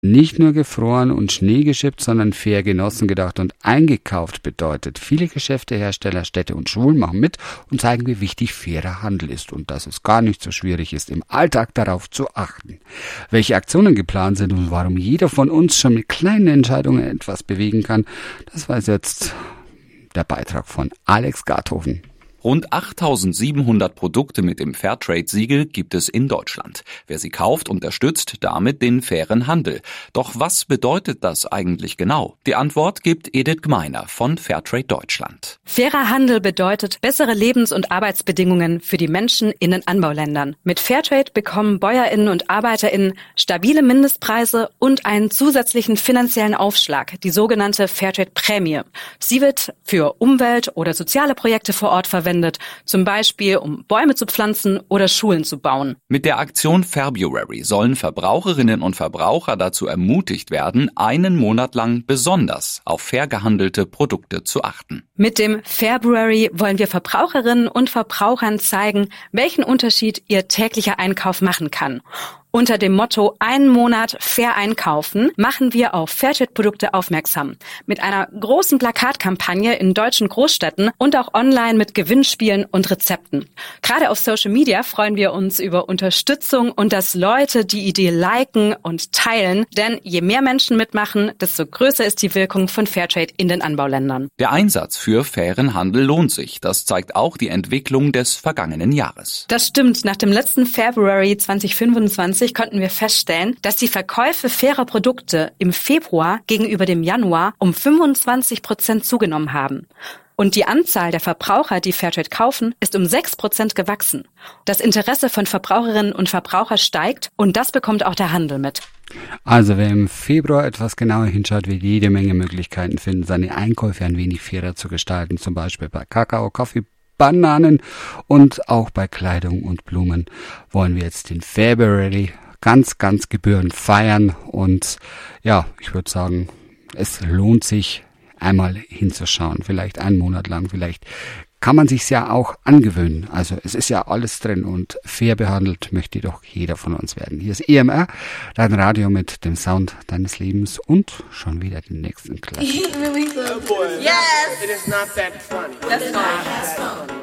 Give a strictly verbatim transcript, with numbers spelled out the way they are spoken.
Nicht nur gefroren und Schnee geschippt, sondern fair genossen, gedacht und eingekauft bedeutet. Viele Geschäfte, Hersteller, Städte und Schulen machen mit und zeigen, wie wichtig fairer Handel ist und dass es gar nicht so schwierig ist, im Alltag darauf zu achten. Welche Aktionen geplant sind und warum jeder von uns schon mit kleinen Entscheidungen etwas bewegen kann, das weiß jetzt der Beitrag von Alex Garthofen. Rund achttausendsiebenhundert Produkte mit dem Fairtrade-Siegel gibt es in Deutschland. Wer sie kauft, unterstützt damit den fairen Handel. Doch was bedeutet das eigentlich genau? Die Antwort gibt Edith Gmeiner von Fairtrade Deutschland. Fairer Handel bedeutet bessere Lebens- und Arbeitsbedingungen für die Menschen in den Anbauländern. Mit Fairtrade bekommen BäuerInnen und ArbeiterInnen stabile Mindestpreise und einen zusätzlichen finanziellen Aufschlag, die sogenannte Fairtrade-Prämie. Sie wird für Umwelt- oder soziale Projekte vor Ort verwendet, zum Beispiel um Bäume zu pflanzen oder Schulen zu bauen. Mit der Aktion February sollen Verbraucherinnen und Verbraucher dazu ermutigt werden, einen Monat lang besonders auf fair gehandelte Produkte zu achten. Mit dem February wollen wir Verbraucherinnen und Verbrauchern zeigen, welchen Unterschied ihr täglicher Einkauf machen kann. Unter dem Motto einen Monat fair einkaufen machen wir auf Fairtrade-Produkte aufmerksam. Mit einer großen Plakatkampagne in deutschen Großstädten und auch online mit Gewinnspielen und Rezepten. Gerade auf Social Media freuen wir uns über Unterstützung und dass Leute die Idee liken und teilen. Denn je mehr Menschen mitmachen, desto größer ist die Wirkung von Fairtrade in den Anbauländern. Der Einsatz für fairen Handel lohnt sich. Das zeigt auch die Entwicklung des vergangenen Jahres. Das stimmt. Nach dem letzten February zwanzig fünfundzwanzig konnten wir feststellen, dass die Verkäufe fairer Produkte im Februar gegenüber dem Januar um fünfundzwanzig Prozent zugenommen haben. Und die Anzahl der Verbraucher, die Fairtrade kaufen, ist um sechs Prozent gewachsen. Das Interesse von Verbraucherinnen und Verbrauchern steigt und das bekommt auch der Handel mit. Also wer im Februar etwas genauer hinschaut, wird jede Menge Möglichkeiten finden, seine Einkäufe ein wenig fairer zu gestalten, zum Beispiel bei Kakao, Kaffee, Bananen und auch bei Kleidung und Blumen wollen wir jetzt den February ganz, ganz gebührend feiern und ja, ich würde sagen, es lohnt sich einmal hinzuschauen, vielleicht einen Monat lang, vielleicht kann man sich's ja auch angewöhnen. Also es ist ja alles drin und fair behandelt möchte doch jeder von uns werden. Hier ist E M R, dein Radio mit dem Sound deines Lebens und schon wieder den nächsten Klassiker. Yes! It is not that funny. That's not.